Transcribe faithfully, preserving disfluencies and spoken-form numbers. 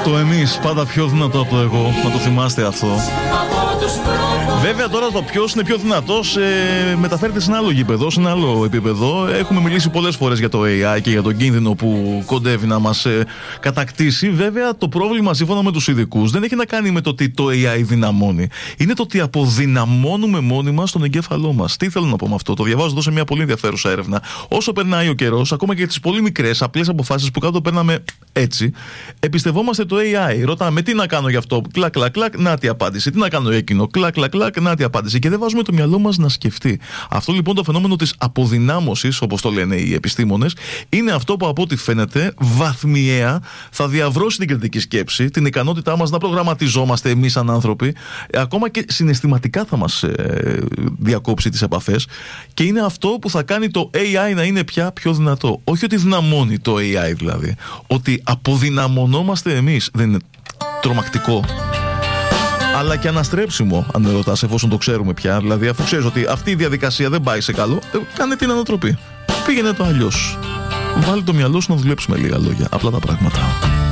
Το εμείς πάντα πιο δυνατό από το εγώ. Να το θυμάστε αυτό. Βέβαια τώρα το ποιος είναι πιο δυνατός ε, μεταφέρεται σε ένα άλλο γήπεδο, σε ένα άλλο επίπεδο. Έχουμε μιλήσει πολλές φορές για το έι άι και για τον κίνδυνο που κοντεύει να μας ε, κατακτήσει. Βέβαια το πρόβλημα σύμφωνα με τους ειδικούς δεν έχει να κάνει με το ότι το έι άι δυναμώνει. Είναι το ότι αποδυναμώνουμε μόνοι μας τον εγκέφαλό μας. Τι θέλω να πω με αυτό? Το διαβάζω εδώ σε μια πολύ ενδιαφέρουσα έρευνα. Όσο περνάει ο καιρός, ακόμα και τις πολύ μικρές απλές αποφάσεις που κάτω παίρναμε έτσι, εμπιστευόμαστε το έι άι. Ρωτάμε τι να κάνω γι' αυτό, κλακ, κλακ, κλακ, να τι απάντηση. Τι να κάνω εκείνο, κλακ, κλακ, κλακ, να τι απάντηση. Και δεν βάζουμε το μυαλό μας να σκεφτεί. Αυτό λοιπόν το φαινόμενο της αποδυνάμωσης, όπως το λένε οι επιστήμονες, είναι αυτό που από ό,τι φαίνεται βαθμιαία θα διαβρώσει την κριτική σκέψη, την ικανότητά μας να προγραμματιζόμαστε εμείς σαν άνθρωποι, ακόμα και συναισθηματικά θα μας ε, διακόψει τις επαφές. Και είναι αυτό που θα κάνει το έι άι να είναι πια πιο δυνατό. Όχι ότι δυναμώνει το έι άι δηλαδή. Ότι αποδυναμωνόμαστε εμείς. Δεν είναι τρομακτικό? Αλλά και αναστρέψιμο, αν με ρωτάς, εφόσον το ξέρουμε πια. Δηλαδή, αφού ξέρεις ότι αυτή η διαδικασία δεν πάει σε καλό, ε, κάνε την ανατροπή. Πήγαινε το αλλιώς. Βάλε το μυαλό σου να δουλέψει με λίγα λόγια. Απλά τα πράγματα.